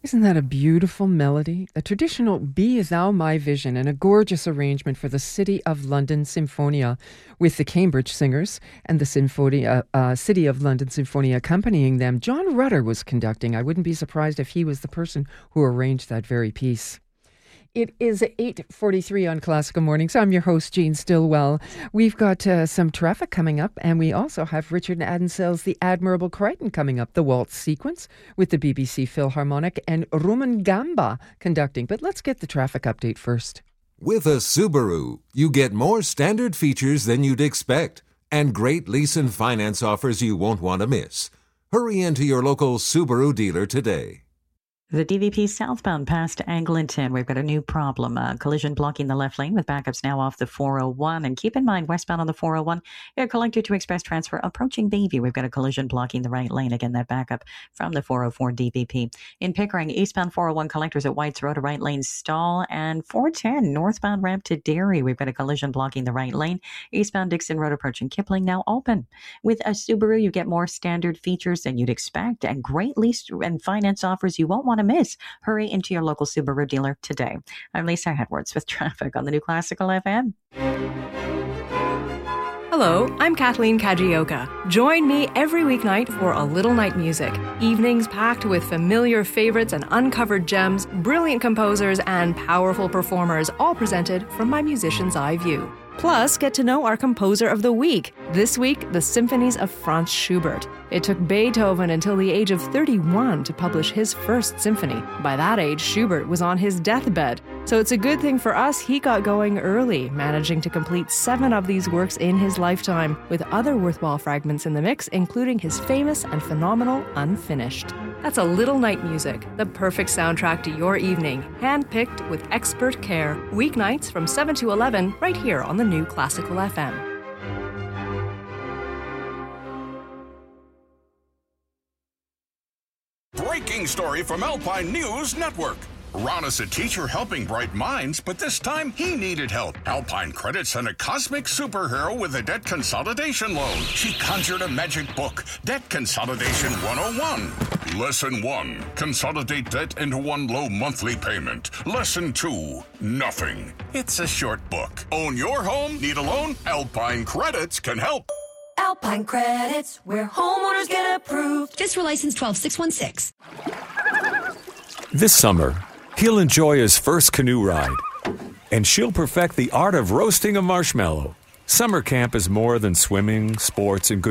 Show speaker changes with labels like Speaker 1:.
Speaker 1: Isn't that a beautiful melody? A traditional Be Thou My Vision and a gorgeous arrangement for the City of London Symphonia with the Cambridge Singers and the City of London Symphonia accompanying them. John Rutter was conducting. I wouldn't be surprised if he was the person who arranged that very piece. It is 8:43 on Classical Mornings. I'm your host, Jean Stillwell. We've got some traffic coming up, and we also have Richard Adensell's The Admirable Crichton coming up, the waltz sequence with the BBC Philharmonic, and Rumangamba conducting. But let's get the traffic update first.
Speaker 2: With a Subaru, you get more standard features than you'd expect, and great lease and finance offers you won't want to miss. Hurry into your local Subaru dealer today.
Speaker 3: The DVP southbound past Eglinton, we've got a new problem. Collision blocking the left lane with backups now off the 401. And keep in mind, westbound on the 401, collector to express transfer approaching Bayview. We've got a collision blocking the right lane. Again, that backup from the 404 DVP. In Pickering, eastbound 401 collectors at Whites Road, a right lane stall. And 410 northbound ramp to Derry. We've got a collision blocking the right lane. Eastbound Dixon Road approaching Kipling now open. With a Subaru, you get more standard features than you'd expect and great lease and finance offers you won't want to miss. Hurry into your local Subaru dealer today. I'm Lisa Edwards with traffic on the New Classical FM.
Speaker 4: Hello, I'm Kathleen Kajioka. Join me every weeknight for A Little Night Music. Evenings packed with familiar favorites and uncovered gems, brilliant composers, and powerful performers, all presented from my musician's eye view. Plus, get to know our composer of the week. This week, the symphonies of Franz Schubert. It took Beethoven until the age of 31 to publish his first symphony. By that age, Schubert was on his deathbed. So it's a good thing for us he got going early, managing to complete 7 of these works in his lifetime, with other worthwhile fragments in the mix, including his famous and phenomenal Unfinished. That's A Little Night Music, the perfect soundtrack to your evening, handpicked with expert care. Weeknights from 7 to 11, right here on the New Classical FM.
Speaker 5: Breaking story from Alpine News Network. Ron is a teacher helping bright minds, but this time he needed help. Alpine Credit sent a cosmic superhero with a debt consolidation loan. She conjured a magic book, Debt Consolidation 101. Lesson 1, consolidate debt into one low monthly payment. Lesson 2, nothing. It's a short book. Own your home? Need a loan? Alpine Credits can help.
Speaker 6: Alpine Credits, where homeowners get approved.
Speaker 7: FSRA license 12616.
Speaker 8: This summer, he'll enjoy his first canoe ride, and she'll perfect the art of roasting a marshmallow. Summer camp is more than swimming, sports, and good